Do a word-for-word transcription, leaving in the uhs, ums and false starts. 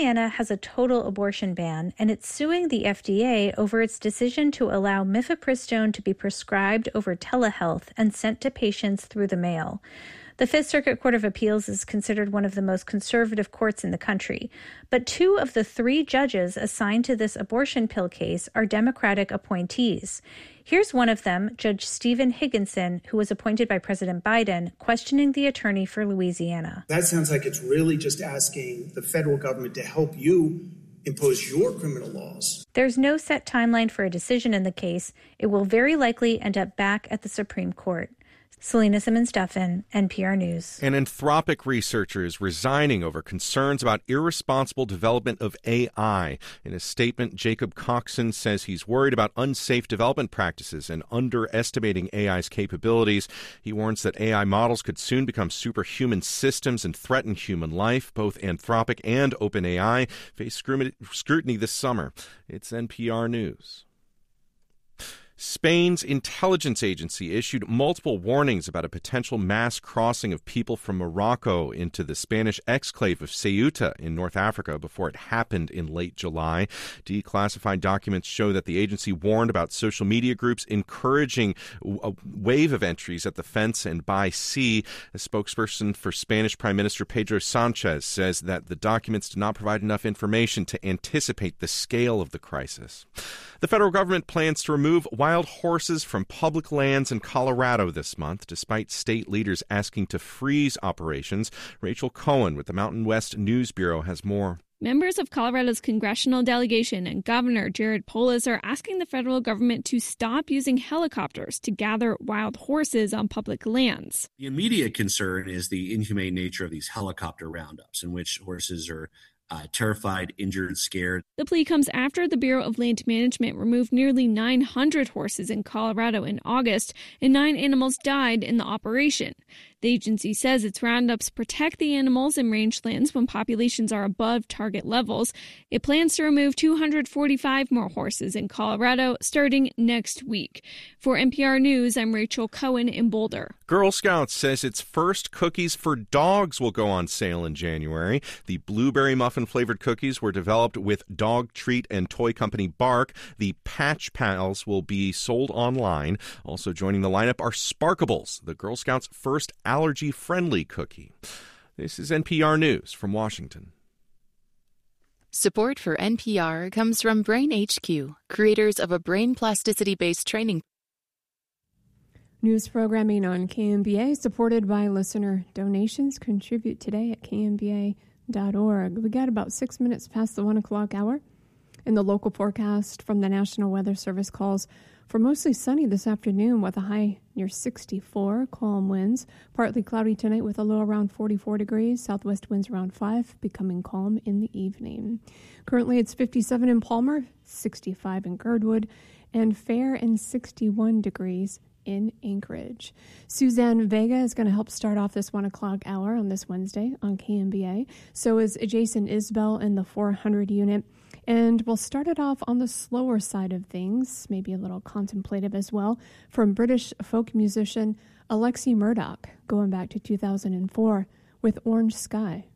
Louisiana has a total abortion ban, and it's suing the F D A over its decision to allow mifepristone to be prescribed over telehealth and sent to patients through the mail. The Fifth Circuit Court of Appeals is considered one of the most conservative courts in the country, but two of the three judges assigned to this abortion pill case are Democratic appointees. Here's one of them, Judge Stephen Higginson, who was appointed by President Biden, questioning the attorney for Louisiana. That sounds like it's really just asking the federal government to help you impose your criminal laws. There's no set timeline for a decision in the case. It will very likely end up back at the Supreme Court. Selena Simmons-Duffin, N P R News. An Anthropic researcher is resigning over concerns about irresponsible development of A I. In a statement, Jacob Coxon says he's worried about unsafe development practices and underestimating A I's capabilities. He warns that A I models could soon become superhuman systems and threaten human life. Both Anthropic and OpenAI face scrutiny this summer. It's N P R News. Spain's intelligence agency issued multiple warnings about a potential mass crossing of people from Morocco into the Spanish exclave of Ceuta in North Africa before it happened in late July. Declassified documents show that the agency warned about social media groups encouraging a wave of entries at the fence and by sea. A spokesperson for Spanish Prime Minister Pedro Sanchez says that the documents do not provide enough information to anticipate the scale of the crisis. The federal government plans to remove wild horses from public lands in Colorado this month, despite state leaders asking to freeze operations. Rachel Cohen with the Mountain West News Bureau has more. Members of Colorado's congressional delegation and Governor Jared Polis are asking the federal government to stop using helicopters to gather wild horses on public lands. The immediate concern is the inhumane nature of these helicopter roundups, in which horses are Uh, terrified, injured, scared. The plea comes after the Bureau of Land Management removed nearly nine hundred horses in Colorado in August, and nine animals died in the operation. The agency says its roundups protect the animals in rangelands when populations are above target levels. It plans to remove two hundred forty-five more horses in Colorado starting next week. For N P R News, I'm Rachel Cohen in Boulder. Girl Scouts says its first cookies for dogs will go on sale in January. The blueberry muffin-flavored cookies were developed with dog treat and toy company Bark. The Patch Pals will be sold online. Also joining the lineup are Sparkables, the Girl Scouts' first allergy-friendly cookie. This is N P R News from Washington. Support for N P R comes from Brain H Q, creators of a brain plasticity-based training. News programming on K M B A, supported by listener donations. Contribute today at K M B A dot org. We got about six minutes past the one o'clock hour. And the local forecast from the National Weather Service calls for mostly sunny this afternoon with a high near sixty-four, calm winds. Partly cloudy tonight with a low around forty-four degrees. Southwest winds around five, becoming calm in the evening. Currently it's fifty-seven in Palmer, sixty-five in Girdwood, and fair and sixty-one degrees in Anchorage. Suzanne Vega is going to help start off this one o'clock hour on this Wednesday on K M B A. So is Jason Isbell in the four hundred unit. And we'll start it off on the slower side of things, maybe a little contemplative as well, from British folk musician Alexi Murdoch, going back to two thousand four with Orange Sky.